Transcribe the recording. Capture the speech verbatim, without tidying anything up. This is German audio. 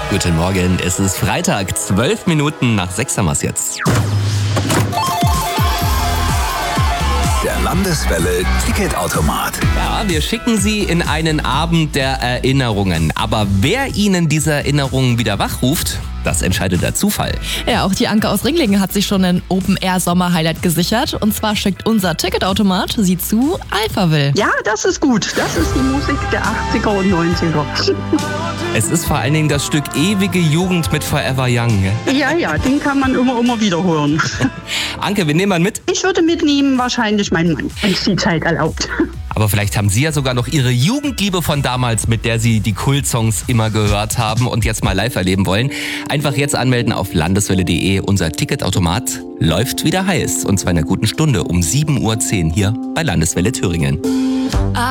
Guten Morgen, es ist Freitag, zwölf Minuten nach sechs haben wir es jetzt. Der Landeswelle Ticketautomat. Ja, wir schicken Sie in einen Abend der Erinnerungen. Aber wer Ihnen diese Erinnerungen wieder wachruft, das entscheidet der Zufall. Ja, auch die Anke aus Ringlingen hat sich schon ein Open-Air-Sommer-Highlight gesichert. Und zwar schickt unser Ticketautomat sie zu Alphaville. Ja, das ist gut. Das ist die Musik der achtziger und neunziger. Es ist vor allen Dingen das Stück Ewige Jugend mit Forever Young. Ja, ja, den kann man immer, immer wieder hören. Anke, wir nehmen mal mit. Ich würde mitnehmen wahrscheinlich meinen Mann, wenn es die Zeit erlaubt. Aber vielleicht haben Sie ja sogar noch Ihre Jugendliebe von damals, mit der Sie die Kultsongs immer gehört haben und jetzt mal live erleben wollen. Einfach jetzt anmelden auf landeswelle punkt de. Unser Ticketautomat läuft wieder heiß. Und zwar in einer guten Stunde um sieben Uhr zehn hier bei Landeswelle Thüringen.